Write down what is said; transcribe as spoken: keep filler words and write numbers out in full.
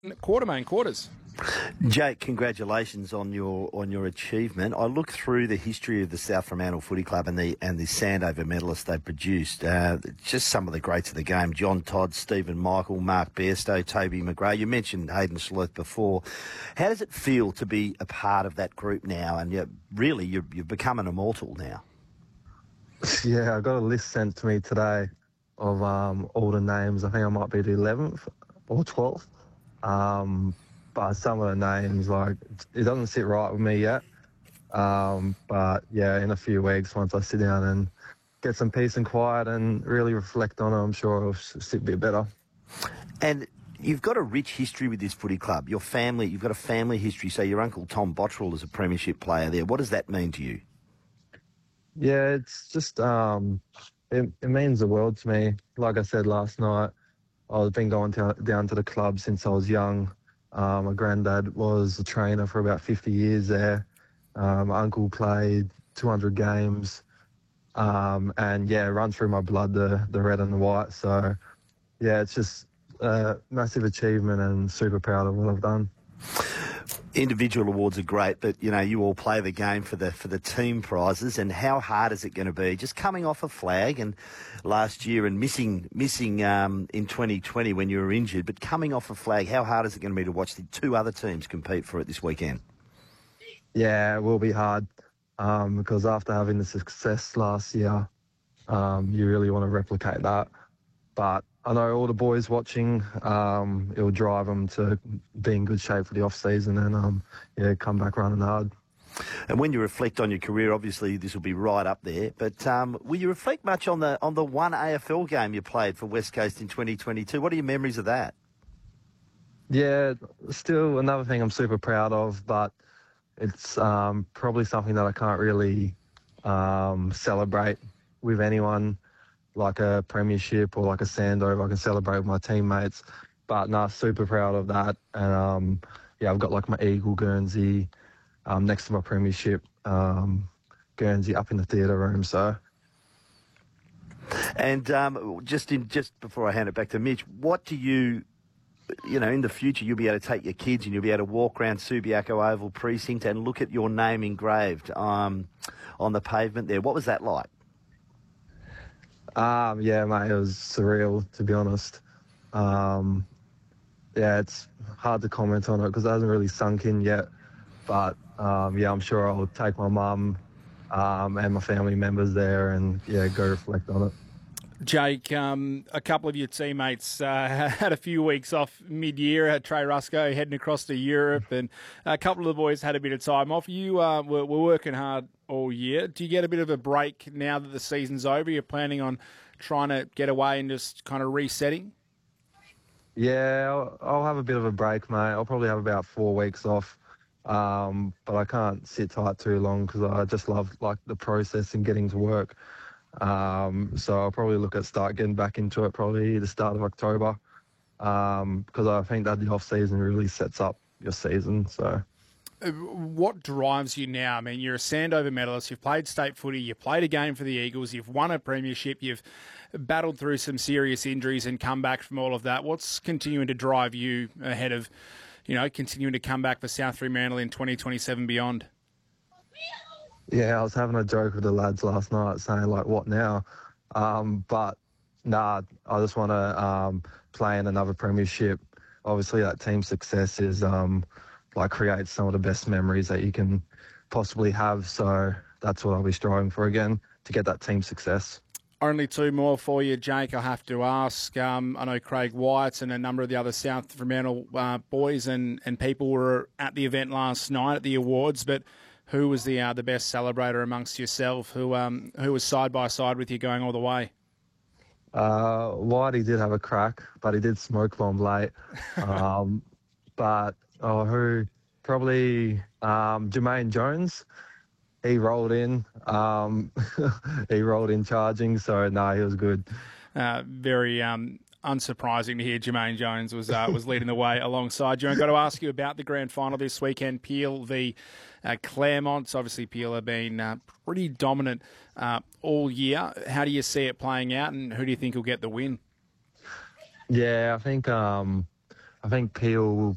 Quartermain quarters. Jake, congratulations on your on your achievement. I looked through the history of the South Fremantle Footy Club and the and the Sandover medalists they produced. Uh, just some of the greats of the game: John Todd, Stephen Michael, Mark Bairstow, Toby McGrath. You mentioned Hayden Sleuth before. How does it feel to be a part of that group now? And you're, really, you're, you've become an immortal now. Yeah, I got a list sent to me today of um, all the names. I think I might be the eleventh or twelfth. Um, but some of the names, like, it doesn't sit right with me yet. Um, but, yeah, in a few weeks, once I sit down and get some peace and quiet and really reflect on it, I'm sure it'll sit a bit better. And you've got a rich history with this footy club. Your family, you've got a family history. So your uncle Tom Bottrell is a premiership player there. What does that mean to you? Yeah, it's just, um, it, it means the world to me. Like I said last night, I've been going to, down to the club since I was young. Um, my granddad was a trainer for about fifty years there. Um, my uncle played two hundred games. Um, and, yeah, it runs through my blood, the, the red and the white. So, yeah, it's just a massive achievement and super proud of what I've done. Individual awards are great, but, you know, you all play the game for the for the team prizes, and how hard is it going to be? Just coming off a flag and last year and missing missing um, in twenty twenty when you were injured, but coming off a flag, how hard is it going to be to watch the two other teams compete for it this weekend? Yeah, it will be hard um, because after having the success last year, um, you really want to replicate that. But I know all the boys watching, um, it will drive them to be in good shape for the off-season and, um, yeah, come back running hard. And when you reflect on your career, obviously this will be right up there, but um, will you reflect much on the on the one A F L game you played for West Coast in twenty twenty-two? What are your memories of that? Yeah, still another thing I'm super proud of, but it's um, probably something that I can't really um, celebrate with anyone, like a premiership or like a Sandover. I can celebrate with my teammates, but no, super proud of that. And um, yeah, I've got like my Eagle Guernsey um, next to my premiership um, Guernsey up in the theatre room. So, and um, just in just before I hand it back to Mitch, what do you, you know, in the future you'll be able to take your kids and you'll be able to walk around Subiaco Oval Precinct and look at your name engraved um, on the pavement there. What was that like? Um, yeah, mate, it was surreal, to be honest. Um, yeah, it's hard to comment on it because it hasn't really sunk in yet. But, um, yeah, I'm sure I'll take my mum um, and my family members there and, yeah, go reflect on it. Jake, um, a couple of your teammates uh, had a few weeks off mid-year. Uh, Trey Rusco heading across to Europe, and a couple of the boys had a bit of time off. You uh, were, were working hard all year. Do you get a bit of a break now that the season's over? You're planning on trying to get away and just kind of resetting? Yeah, I'll, I'll have a bit of a break, mate. I'll probably have about four weeks off, um, but I can't sit tight too long because I just love like the process and getting to work. Um, so I'll probably look at start getting back into it probably the start of October um, because I think that the off-season really sets up your season. So, what drives you now? I mean, you're a Sandover medalist. You've played state footy. You played a game for the Eagles. You've won a premiership. You've battled through some serious injuries and come back from all of that. What's continuing to drive you ahead of, you know, continuing to come back for South Fremantle in twenty twenty-seven beyond? Yeah, I was having a joke with the lads last night saying, like, what now? Um, but, nah, I just want to um, play in another premiership. Obviously, that team success is, um, like, creates some of the best memories that you can possibly have. So that's what I'll be striving for again, to get that team success. Only two more for you, Jake, I have to ask. Um, I know Craig Wyatt and a number of the other South Fremantle uh, boys and, and people were at the event last night at the awards, but who was the uh, the best celebrator amongst yourself? Who um who was side by side with you going all the way? Uh, Whitey did have a crack, but he did smoke bomb late. um, but oh, who probably um, Jermaine Jones. He rolled in. Um, he rolled in charging. So no, he was good. Uh, very um. Unsurprising to hear Jermaine Jones was uh, was leading the way alongside you. I've got to ask you about the grand final this weekend, Peel v uh, Claremont. Obviously, Peel have been uh, pretty dominant uh, all year. How do you see it playing out, and who do you think will get the win? Yeah, I think um, I think Peel will